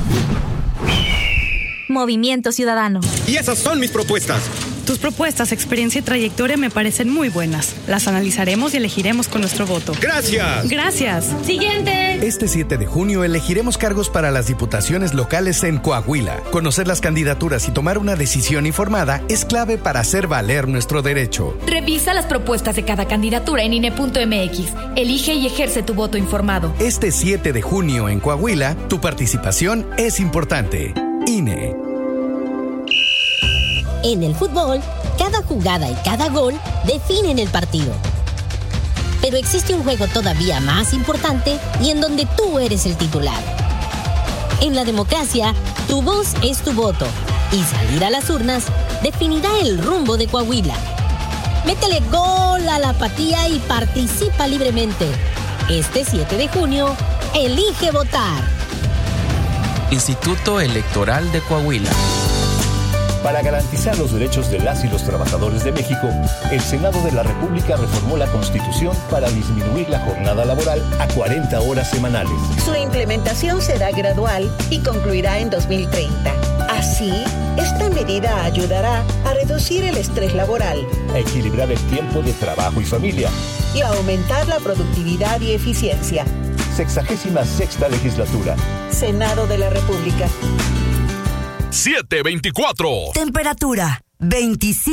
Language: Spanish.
Movimiento Ciudadano. Y esas son mis propuestas. Tus propuestas, experiencia y trayectoria me parecen muy buenas. Las analizaremos y elegiremos con nuestro voto. ¡Gracias! ¡Gracias! ¡Siguiente! Este 7 de junio elegiremos cargos para las diputaciones locales en Coahuila. Conocer las candidaturas y tomar una decisión informada es clave para hacer valer nuestro derecho. Revisa las propuestas de cada candidatura en INE.mx. Elige y ejerce tu voto informado. Este 7 de junio en Coahuila, tu participación es importante. INE. En el fútbol, cada jugada y cada gol definen el partido. Pero existe un juego todavía más importante y en donde tú eres el titular. En la democracia, tu voz es tu voto y salir a las urnas definirá el rumbo de Coahuila. Métele gol a la apatía y participa libremente. Este 7 de junio, elige votar. Instituto Electoral de Coahuila. Para garantizar los derechos de las y los trabajadores de México, el Senado de la República reformó la Constitución para disminuir la jornada laboral a 40 horas semanales. Su implementación será gradual y concluirá en 2030. Así, esta medida ayudará a reducir el estrés laboral, a equilibrar el tiempo de trabajo y familia y a aumentar la productividad y eficiencia. 66ª legislatura. Senado de la República. 7:24. Temperatura 25.